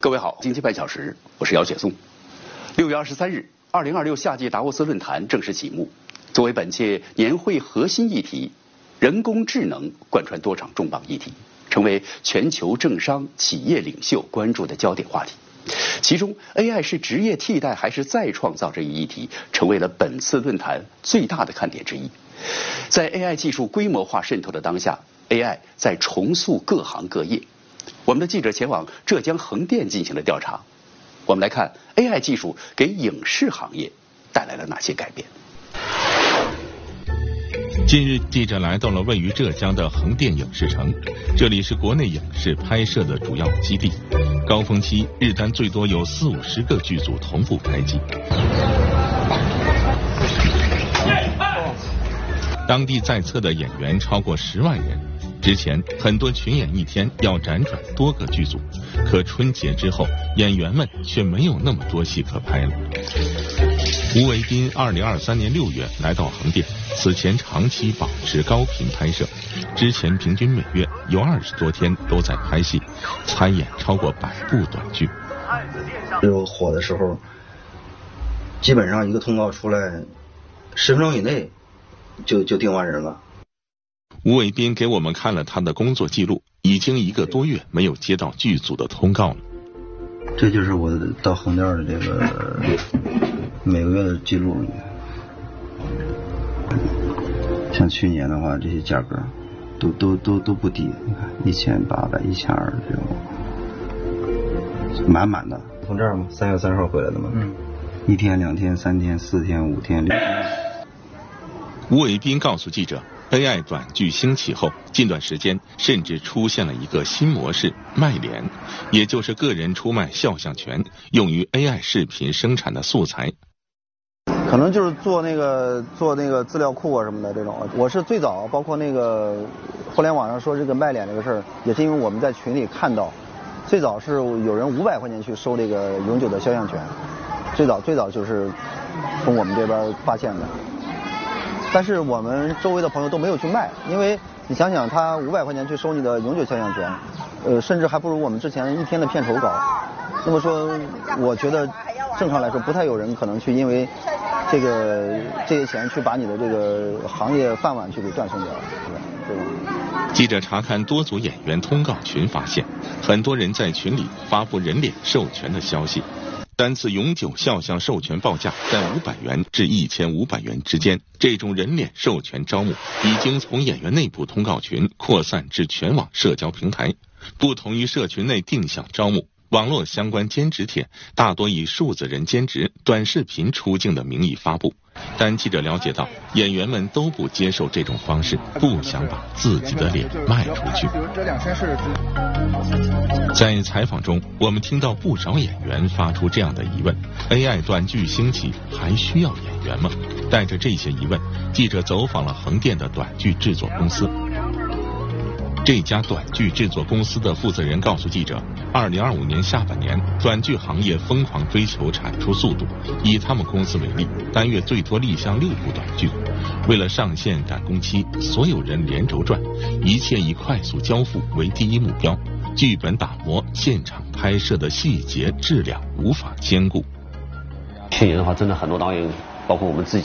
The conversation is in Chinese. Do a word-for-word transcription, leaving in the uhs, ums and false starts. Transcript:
各位好，经济半小时，我是姚雪松。六月二十三日，二零二六夏季达沃斯论坛正式启幕。作为本届年会核心议题，人工智能贯穿多场重磅议题，成为全球政商企业领袖关注的焦点话题。其中 ，A I 是职业替代还是再创造这一议题，成为了本次论坛最大的看点之一。在 A I 技术规模化渗透的当下 ，A I 在重塑各行各业。我们的记者前往浙江横店进行了调查，我们来看 A I 技术给影视行业带来了哪些改变。 近日，记者来到了位于浙江的横店影视城，这里是国内影视拍摄的主要基地，高峰期日单最多有四五十个剧组同步开机。当地在册的演员超过十万人。之前很多群演一天要辗转多个剧组，可春节之后，演员们却没有那么多戏可拍了。吴伟斌二零二三年六月来到横店，此前长期保持高频拍摄，之前平均每月有二十多天都在拍戏，参演超过百部短剧。 有火的时候，基本上一个通告出来，十分钟以内就就定完人了。 吴伟斌给我们看了他的工作记录，已经一个多月没有接到剧组的通告了。 这就是我到横店的这个每个月的记录。像去年的话，这些价格都都都都不低，你看一千八百、一千二这种，满满的。从这儿吗？三月三号回来的吗？嗯。一天、两天、三天、四天、五天、六天。 吴伟斌告诉记者。A I 短剧兴起后，近段时间甚至出现了一个新模式——卖脸，也就是个人出卖肖像权，用于 A I 视频生产的素材。 可能就是做那个做那个资料库啊什么的这种。我是最早，包括那个互联网上说这个卖脸这个事儿，也是因为我们在群里看到，最早是有人五百块钱去收这个永久的肖像权，最早最早就是从我们这边发现的。但是我们周围的朋友都没有去卖，因为你想想，他五百块钱去收你的永久肖像权，呃，甚至还不如我们之前一天的片酬高。那么说，我觉得正常来说，不太有人可能去因为这个这些钱去把你的这个行业饭碗去给断送掉，对吧？ 记者查看多组演员通告群，发现很多人在群里发布人脸授权的消息。单次永久肖像授权报价在五百元至一千五百元之间，这种人脸授权招募已经从演员内部通告群扩散至全网社交平台。不同于社群内定向招募，网络相关兼职帖大多以数字人兼职、短视频出镜的名义发布。但记者了解到，演员们都不接受这种方式，不想把自己的脸卖出去。在采访中，我们听到不少演员发出这样的疑问 ：A I 短剧兴起，还需要演员吗？带着这些疑问，记者走访了横店的短剧制作公司。这家短剧制作公司的负责人告诉记者，二零二五年下半年，短剧行业疯狂追求产出速度。以他们公司为例，单月最多立项六部短剧。为了上线赶工期，所有人连轴转，一切以快速交付为第一目标。剧本打磨，现场拍摄的细节质量无法兼顾。 去年的话，真的很多导演，包括我们自己